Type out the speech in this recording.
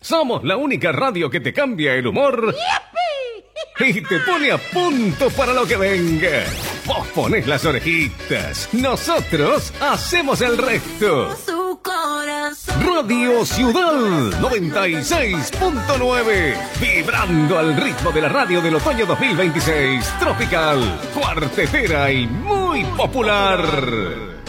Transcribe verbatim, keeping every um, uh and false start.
Somos la única radio que te cambia el humor y te pone a punto para lo que venga. Vos ponés las orejitas, nosotros hacemos el resto. Radio Ciudad noventa y seis punto nueve, vibrando al ritmo de la radio del otoño dos mil veintiséis, tropical, cuartetera y muy popular.